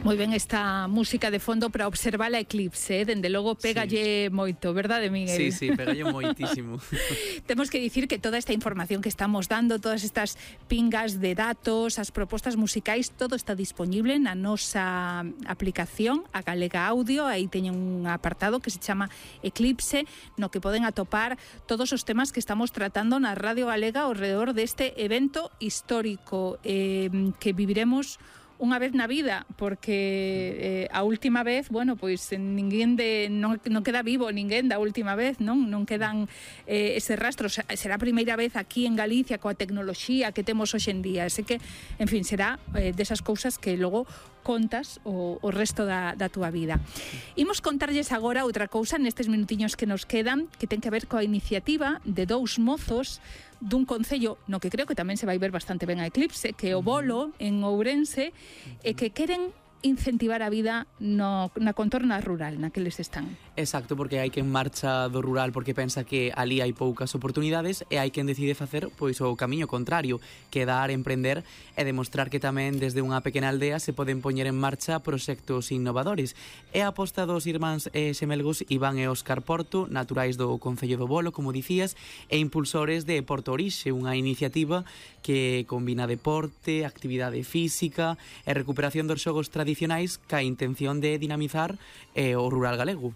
Moi ben esta música de fondo para observar a eclipse, dende logo pégalle moito, verdade, Miguel? Sí, pégalle moitísimo. Temos que dicir que toda esta información que estamos dando, todas estas pingas de datos, as propostas musicais, todo está disponible na nosa aplicación, a Galega Audio. Aí teñen un apartado que se chama Eclipse, no que poden atopar todos os temas que estamos tratando na Radio Galega ao redor deste evento histórico que viviremos unha vez na vida, porque a última vez, bueno, pois ninguén non queda vivo ninguén da última vez, non quedan ese rastro. Será a primeira vez aquí en Galicia coa tecnoloxía que temos hoxe en día, así que, en fin, será desas cousas que logo contas o resto da túa vida. Imos contarlles agora outra cousa nestes minutiños que nos quedan, que ten que ver coa iniciativa de dous mozos dun concello no que creo que tamén se vai ver bastante ben a eclipse, que é o Bolo, en Ourense, e que queren incentivar a vida na contorna rural na que les están. Exacto, porque hai quen marcha do rural porque pensa que ali hai poucas oportunidades e hai quen decide facer pois o camiño contrario, que dar, emprender e demostrar que tamén desde unha pequena aldea se poden poñer en marcha proxectos innovadores. É a aposta dos irmáns xemelgos Iván e Óscar Porto, naturais do concello do Bolo, como dicías, e impulsores de Porto Orixe, unha iniciativa que combina deporte, actividade física e recuperación dos xogos tradicionais ca intención de dinamizar o rural galego.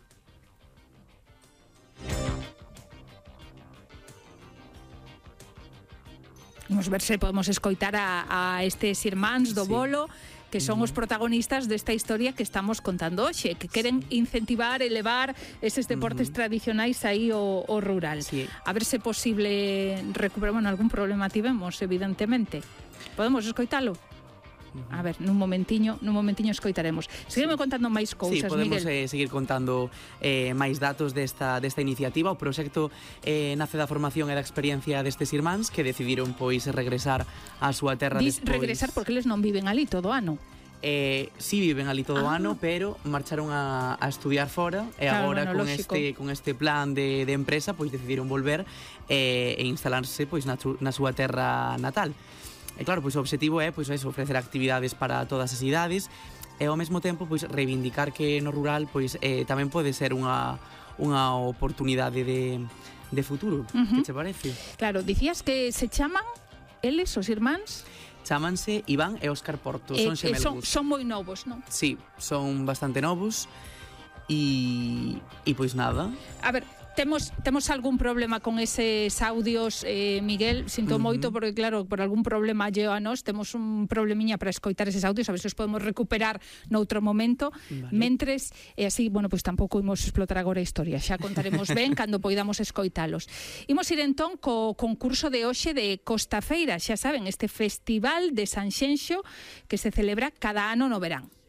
Vamos ver se podemos escoitar a estes irmáns do Bolo, que son os protagonistas desta historia que estamos contando hoxe, que queren incentivar, elevar eses deportes tradicionais aí ao rural. A ver se é posible recuperar, algún problema tivemos, evidentemente. Podemos escoitalo? A ver, nun momentiño escoitaremos. Seguime contando máis cousas, Miguel. Sí, podemos seguir contando máis datos desta iniciativa. O proxecto nace da formación e da experiencia destes irmáns que decidiron pois regresar á súa terra despois. Regresar porque eles non viven ali todo o ano. Sí viven ali todo o ano, pero marcharon a estudiar fora e agora con este plan de empresa pois decidiron volver e instalarse pois na súa terra natal. E claro, pois o obxectivo é pois ofrecer actividades para todas as idades e ao mesmo tempo pois reivindicar que no rural pois tamén pode ser unha oportunidade de futuro. Que che parece? Claro, dicías que se chaman eles, os irmáns? Chámanse Iván e Óscar Porto, son xemelgos. Son moi novos, non? Sí, son bastante novos e pois nada. A ver, Temos algún problema con eses audios, Miguel, sinto moito porque claro, por algún problema lleo a nós, temos un problemiña para escoitar eses audios, a ver se os podemos recuperar noutro momento. Mentres, así, pois tampouco imos explotar agora a historia, xa contaremos ben cando poidamos escoitalos. Imos ir entón co concurso de hoxe de Costa Feira, xa saben, este festival de Sanxenxo que se celebra cada ano no verán.